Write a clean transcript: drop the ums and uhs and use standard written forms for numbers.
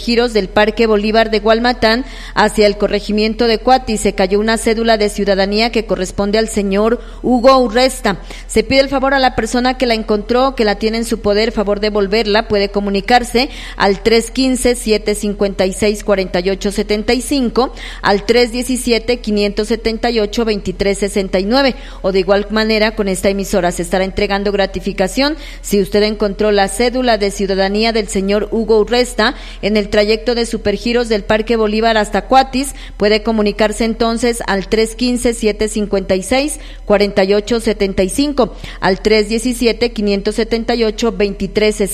Supergiros del Parque Bolívar de Gualmatán hacia el corregimiento de Cuatis. Se cayó una cédula de ciudadanía que corresponde al señor Hugo Urresta. Se pide el favor a la persona que la encontró, que la tiene en su poder, favor de devolverla. Puede comunicarse al 315-756-4875, al 317-578-2369, o de igual manera con esta emisora se estará entregando gratificación si usted encontró la cédula de ciudadanía del señor Hugo Urresta en el trayecto de Supergiros del Parque Bolívar hasta Cuatis. Puede comunicarse entonces al 315-756-4875, al 317-578-2369.